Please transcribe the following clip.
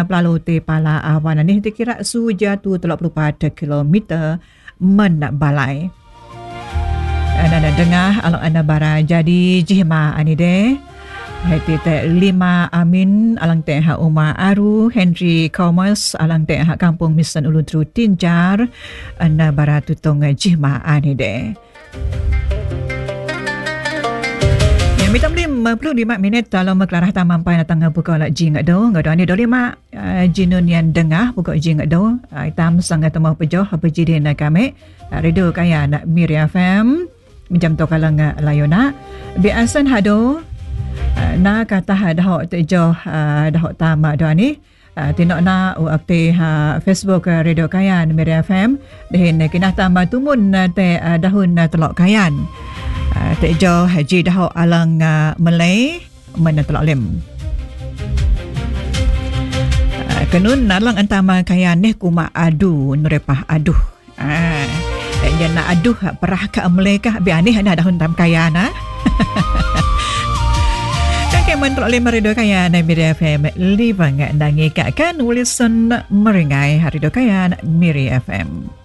pelalu te pala awan ni dikira suja tu 34 kilometer menbalai. Anda dengar along anda bara jadi jihma ani de. Hati te 5 Amin alang te ha Umar Aru Henry Commerce alang te ha Kampung Misan Ulutru Tinjar anda bara tutong jihma ani de. Yang minta beli 45 minit kalau meklarah tamampai natang buka lak jing do ngado ni do lima jinun yang dengah buka jing do itam sangat temu pejoh pejidin kami radio kaya nak Miri FM minjam to kalang layona biasan hado na kata dah tejo dah tama do ni tinok na akte Facebook radio kayan Miri FM dehin kinah tambah tumun te dahun telok kayan tejo haji dah alang Malay mana telok lem kenun nalang antama kayan ni kuma adu nurepah aduh dia nak aduh perah ke Malay kah biani ada dahun tam kayan Mentrok lima radio kaya na Miri FM libang nangi kan Wilson Meringai hari do kaya Miri FM.